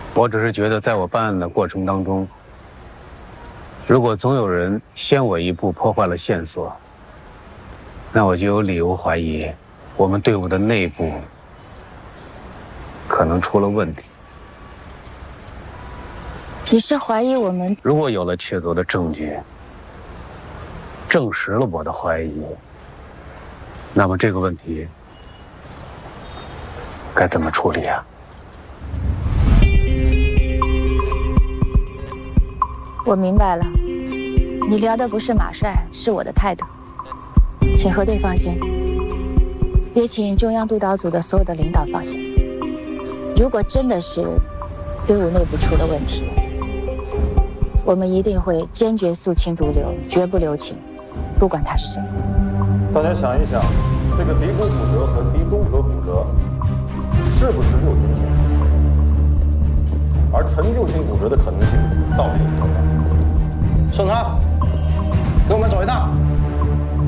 我只是觉得，在我办案的过程当中，如果总有人先我一步破坏了线索，那我就有理由怀疑我们队伍的内部可能出了问题。 你是怀疑我们？ 如果有了确凿的证据，证实了我的怀疑，那么这个问题该怎么处理啊？ 我明白了，你聊的不是马帅，是我的态度。请核对放心，也请中央督导组的所有的领导放心。如果真的是队伍内部出了问题，我们一定会坚决肃清毒瘤，绝不留情，不管他是谁。 大家想一想，这个鼻骨骨折和鼻中隔骨折是不是六型骨折？而陈旧型骨折的可能性到底有多大？ 宋超，给我们走一趟。